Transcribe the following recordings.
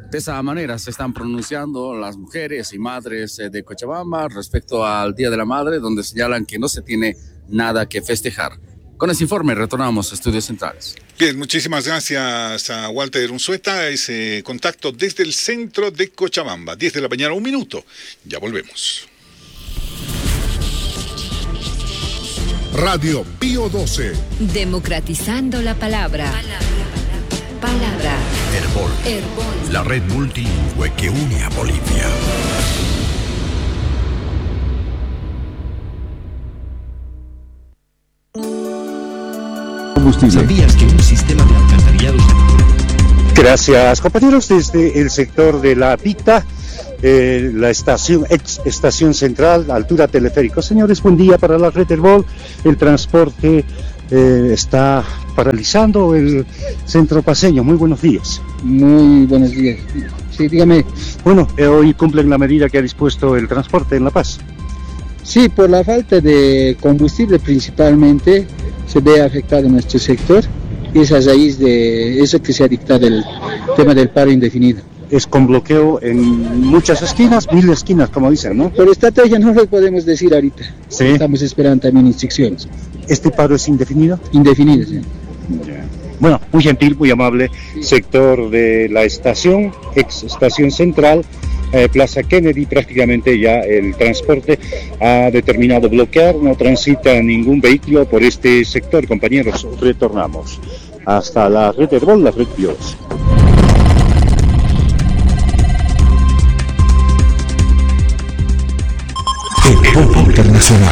De esa manera se están pronunciando las mujeres y madres de Cochabamba respecto al Día de la Madre, donde señalan que no se tiene nada que festejar. Con ese informe retornamos a Estudios Centrales. Bien, muchísimas gracias a Walter Unzueta, ese contacto desde el centro de Cochabamba. 10 de la mañana, 1 minuto. Ya volvemos. Radio Pío 12. Democratizando la palabra. Palabra. Herbol. La red multilingüe que une a Bolivia. ¿Sabías que un sistema de alcantarillados... Gracias, compañeros, desde el sector de la Pita, la estación central, altura teleférico. Señores, buen día para la red Herbol. El transporte está paralizando el centro paseño. Muy buenos días. Muy buenos días. Sí, dígame. Bueno, hoy cumplen la medida que ha dispuesto el transporte en La Paz. Sí, por la falta de combustible principalmente se ve afectado nuestro sector y es a raíz de eso que se ha dictado el tema del paro indefinido. Es con bloqueo en muchas esquinas, 1000 esquinas, como dicen, ¿no? Por estrategia no lo podemos decir ahorita. Sí. Estamos esperando también instrucciones. ¿Este paro es indefinido? Indefinido, sí. Ya. Bueno, muy gentil, muy amable. Sector de la estación, ex estación central, Plaza Kennedy, prácticamente ya el transporte ha determinado bloquear, no transita ningún vehículo por este sector. Compañeros, retornamos hasta la red Herbol, la red Bios. Internacional.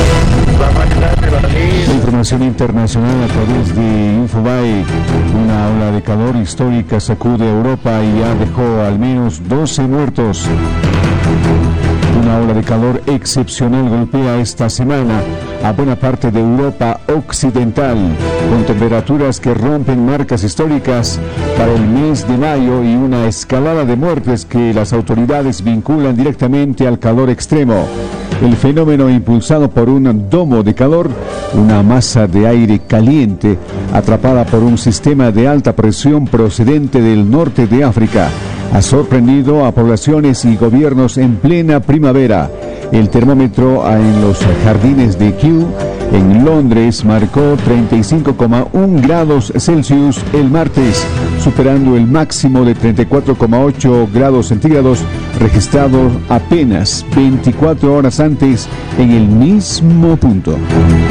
Información internacional a través de Infobae. Una ola de calor histórica sacude a Europa y ya dejó al menos 12 muertos. Una ola de calor excepcional golpea esta semana a buena parte de Europa occidental, con temperaturas que rompen marcas históricas para el mes de mayo y una escalada de muertes que las autoridades vinculan directamente al calor extremo. El fenómeno, impulsado por un domo de calor, una masa de aire caliente atrapada por un sistema de alta presión procedente del norte de África, ha sorprendido a poblaciones y gobiernos en plena primavera. El termómetro en los jardines de Kew, en Londres, marcó 35,1 grados Celsius el martes, superando el máximo de 34,8 grados centígrados registrado apenas 24 horas antes en el mismo punto.